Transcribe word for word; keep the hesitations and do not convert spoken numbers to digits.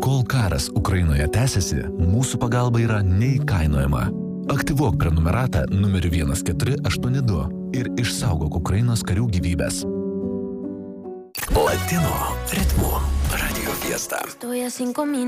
Kol karas Ukrainoje tęsiasi, mūsų pagalba yra neįkainojama. Aktyvuok prenumeratą numeriu vienas keturi aštuoni du ir išsaugok Ukrainos karių gyvybės. Latino ritmu Radio Fiesta.